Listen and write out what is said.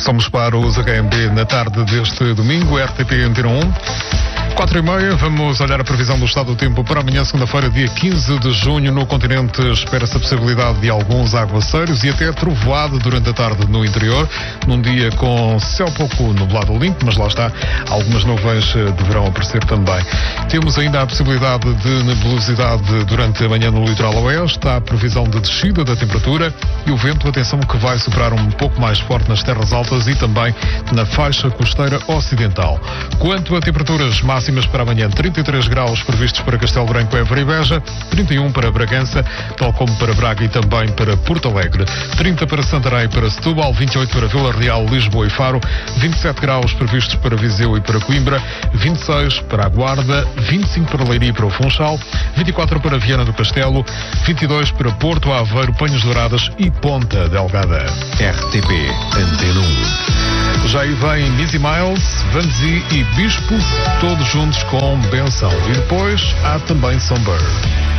Somos para os HMB na tarde deste domingo, RTP Antena 1. 4h30, vamos olhar a previsão do estado do tempo para amanhã, segunda-feira, dia 15 de junho. No continente espera-se a possibilidade de alguns aguaceiros e até trovoada durante a tarde no interior, num dia com céu pouco nublado limpo, mas lá está, algumas nuvens deverão aparecer também. Temos ainda a possibilidade de nebulosidade durante a manhã no litoral oeste, há a previsão de descida da temperatura e o vento, atenção, que vai soprar um pouco mais forte nas terras altas e também na faixa costeira ocidental. Quanto a temperaturas máximas para amanhã, 33 graus previstos para Castelo Branco, Évora e Beja, 31 para Bragança, tal como para Braga e também para Porto Alegre, 30 para Santarém e para Setúbal, 28 para Vila Real, Lisboa e Faro, 27 graus previstos para Viseu e para Coimbra, 26 para a Guarda, 25 para Leiria e para o Funchal, 24 para Viana do Castelo, 22 para Porto, Aveiro, Penhas Douradas e Ponta Delgada. RTP Antena 1. Já aí vem Missy Miles, Vanzi e Bispo, todos juntos com Benção. E depois há também Songbird.